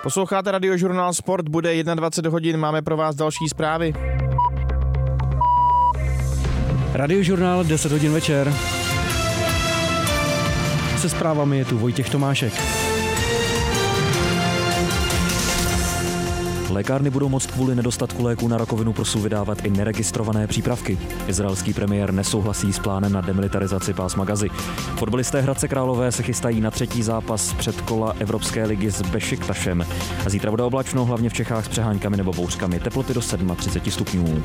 Posloucháte Radiožurnál Sport, bude 21 hodin, máme pro vás další zprávy. Radiožurnál 10 hodin večer. Se zprávami je tu Vojtěch Tomášek. Lékárny budou moct kvůli nedostatku léků na rakovinu prsu vydávat i neregistrované přípravky. Izraelský premiér nesouhlasí s plánem na demilitarizaci pásma Gazy. Fotbalisté Hradce Králové se chystají na třetí zápas předkola Evropské ligy s Bešiktašem. A zítra bude oblačno, hlavně v Čechách s přeháňkami nebo bouřkami. Teploty do 37 stupňů.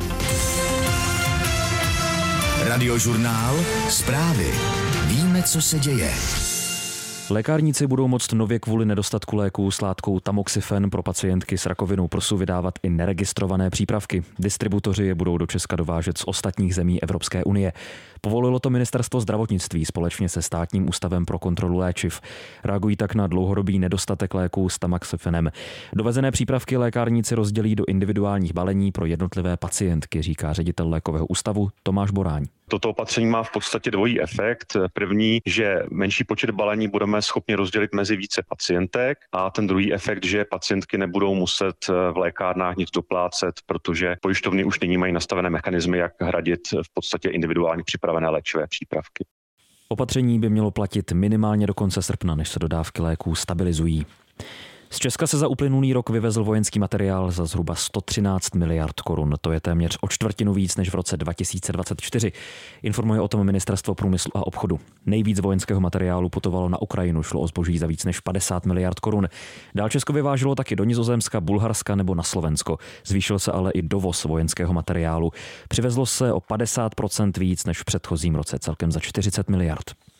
Radiožurnál Zprávy. Víme, co se děje. Lékárníci budou moct nově kvůli nedostatku léků s látkou tamoxifen pro pacientky s rakovinou prsu vydávat i neregistrované přípravky. Distributoři je budou do Česka dovážet z ostatních zemí Evropské unie. Povolilo to Ministerstvo zdravotnictví společně se Státním ústavem pro kontrolu léčiv. Reagují tak na dlouhodobý nedostatek léků s tamoxifenem. Dovezené přípravky lékárníci rozdělí do individuálních balení pro jednotlivé pacientky, říká ředitel lékového ústavu Tomáš Boráň. Toto opatření má v podstatě dvojí efekt. První, že menší počet balení budeme schopni rozdělit mezi více pacientek, a ten druhý efekt, že pacientky nebudou muset v lékárnách nic doplácet, protože pojišťovny už nyní mají nastavené mechanismy, jak hradit v podstatě individuálně připravené léčivé přípravky. Opatření by mělo platit minimálně do konce srpna, než se dodávky léků stabilizují. Z Česka se za uplynulý rok vyvezl vojenský materiál za zhruba 113 miliard korun. To je téměř o čtvrtinu víc než v roce 2024. Informuje o tom Ministerstvo průmyslu a obchodu. Nejvíc vojenského materiálu putovalo na Ukrajinu, šlo o zboží za víc než 50 miliard korun. Dál Česko vyváželo taky do Nizozemska, Bulharska nebo na Slovensko. Zvýšil se ale i dovoz vojenského materiálu. Přivezlo se o 50% víc než v předchozím roce, celkem za 40 miliard.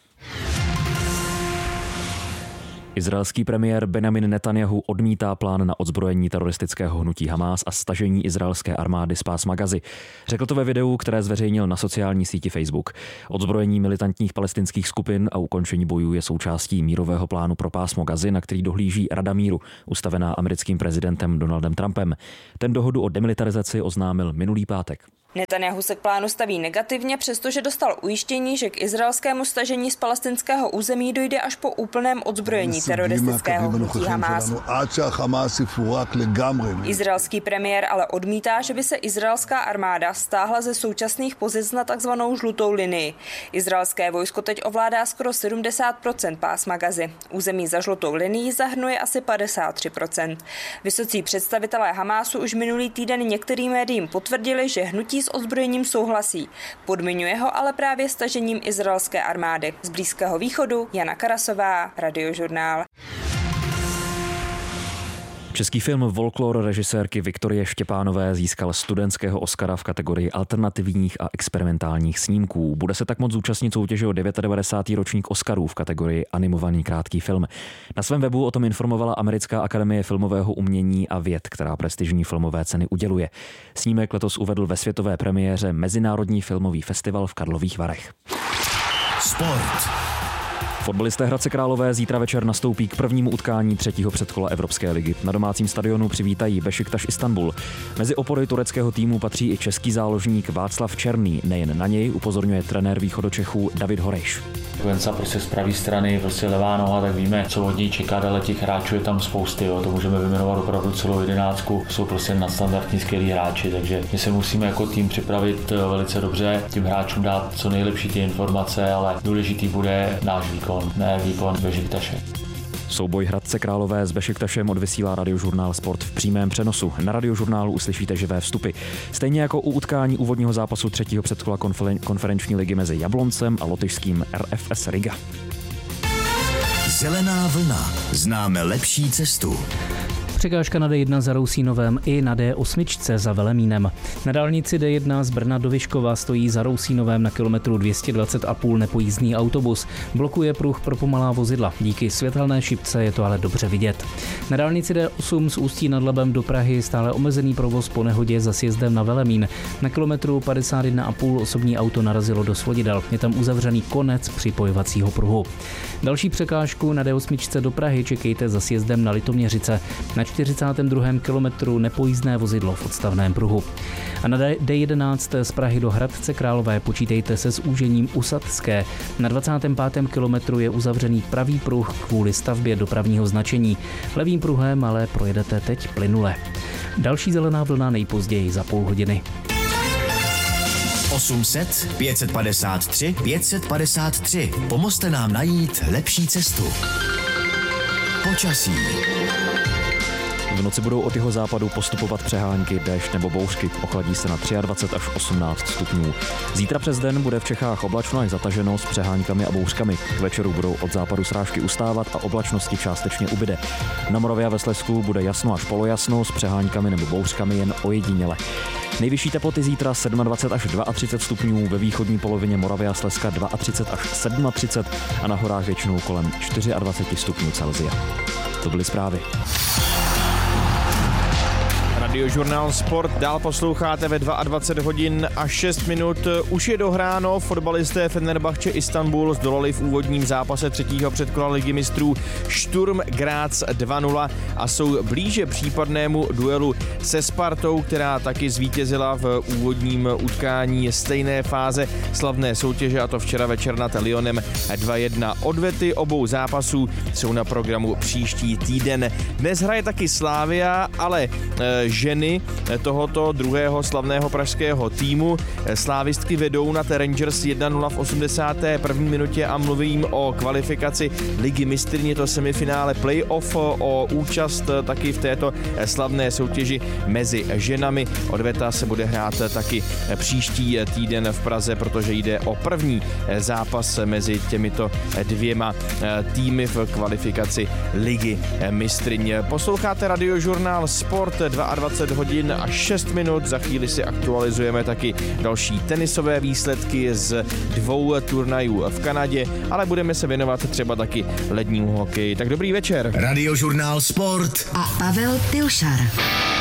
Izraelský premiér Benjamin Netanjahu odmítá plán na odzbrojení teroristického hnutí Hamás a stažení izraelské armády z pásma Gazy. Řekl to ve videu, které zveřejnil na sociální síti Facebook. Odzbrojení militantních palestinských skupin a ukončení bojů je součástí mírového plánu pro pásmo Gazy, na který dohlíží Rada míru, ustavená americkým prezidentem Donaldem Trumpem. Ten dohodu o demilitarizaci oznámil minulý pátek. Netanjahu se k plánu staví negativně, přestože dostal ujištění, že k izraelskému stažení z palestinského území dojde až po úplném odzbrojení teroristického hnutí Hamás. Izraelský premiér ale odmítá, že by se izraelská armáda stáhla ze současných pozic na takzvanou žlutou linii. Izraelské vojsko teď ovládá skoro 70% pásma Gazy. Území za žlutou linií zahrnuje asi 53%. Vysocí představitelé Hamásu už minulý týden některým médiím potvrdili, že hnutí s ozbrojením souhlasí. Podmiňuje ho ale právě stažením izraelské armády. Z Blízkého východu Jana Karasová, Radiožurnál. Český film Volklor režisérky Viktorie Štěpánové získal studentského Oscara v kategorii alternativních a experimentálních snímků. Bude se tak moc zúčastnit soutěže o 99. ročník Oscarů v kategorii animovaný krátký film. Na svém webu o tom informovala Americká akademie filmového umění a věd, která prestižní filmové ceny uděluje. Snímek letos uvedl ve světové premiéře Mezinárodní filmový festival v Karlových Varech. Sport. Fotbalisté Hradce Králové zítra večer nastoupí k prvnímu utkání třetího předkola Evropské ligy. Na domácím stadionu přivítají Bešiktaš Istanbul. Mezi opory tureckého týmu patří i český záložník Václav Černý. Nejen na něj upozorňuje trenér Východočechů David Horejš. Venca prostě z pravé strany, prostě levá noha, tak víme, co od něj čekat, ale těch hráčů je tam spousty, jo. To můžeme vyjmenovat opravdu celou jedenáctku. Jsou prostě nadstandardní skvělí hráči, takže my se musíme jako tým připravit velice dobře, tím hráčům dát co nejlepší ty informace, ale důležitý bude náš výkon, ne výkon Bešiktaše. Souboj Hradce Králové s Bešiktašem odvysílá Radiožurnál Sport v přímém přenosu. Na Radiožurnálu uslyšíte živé vstupy. Stejně jako u utkání úvodního zápasu třetího předkola konferenční ligy mezi Jabloncem a lotyšským RFS Riga. Zelená vlna. Známe lepší cestu. Překážka na D1 za Rousínovem i na D8 za Velemínem. Na dálnici D1 z Brna do Vyškova stojí za Rousínovem na kilometru 220,5 nepojízdný autobus. Blokuje pruh pro pomalá vozidla. Díky světelné šipce je to ale dobře vidět. Na dálnici D8 z Ústí nad Labem do Prahy stále omezený provoz po nehodě za sjezdem na Velemín. Na kilometru 51,5 osobní auto narazilo do svodidel. Je tam uzavřený konec připojovacího pruhu. Další překážku na D8 do Prahy čekejte za sjezdem na Litoměřice. Na 42. kilometru nepojízdné vozidlo v odstavném pruhu. A na D11 z Prahy do Hradce Králové počítejte se zúžením u Sadské. Na 25. kilometru je uzavřený pravý pruh kvůli stavbě dopravního značení. Levým pruhem ale projedete teď plynule. Další zelená vlna nejpozději za půl hodiny. 800 553 553. Pomozte nám najít lepší cestu. Počasí. V noci budou od jihozápadu postupovat přehánky, déšť nebo bouřky. Ochladí se na 23 až 18 stupňů. Zítra přes den bude v Čechách oblačno až zataženo s přeháňkami a bouřkami. K večeru budou od západu srážky ustávat a oblačnosti částečně ubyde. Na Moravě a ve Slezsku bude jasno až polojasno s přeháňkami nebo bouřkami jen ojediněle. Nejvyšší teploty zítra 27 až 32 stupňů, ve východní polovině Moravy a Slezska 32 až 37 a na horách většinou kolem 24 stupňů Celsia. To byly zprávy. Radiožurnál Sport dál posloucháte ve 22 hodin a 6 minut. Už je dohráno, fotbalisté Fenerbahče Istanbul zdolali v úvodním zápase třetího předkola Ligy mistrů Sturm Graz 2-0 a jsou blíže případnému duelu se Spartou, která taky zvítězila v úvodním utkání stejné fáze slavné soutěže, a to včera večer nad Lyonem 2-1. Odvety obou zápasů jsou na programu příští týden. Dnes hraje taky Slavia, ale ženy tohoto druhého slavného pražského týmu. Slávistky vedou nad Rangers 1-0 v 81. minutě a mluvím o kvalifikaci Ligy mistryň, to semifinále playoff, o účast taky v této slavné soutěži mezi ženami. Odveta se bude hrát taky příští týden v Praze, protože jde o první zápas mezi těmito dvěma týmy v kvalifikaci Ligy mistryň. Posloucháte Radiožurnál Sport 22 hodin a 6 minut. Za chvíli si aktualizujeme taky další tenisové výsledky z 2 turnajů v Kanadě, ale budeme se věnovat třeba taky lednímu hokeji. Tak dobrý večer. Radiožurnál Sport a Pavel Pilšar.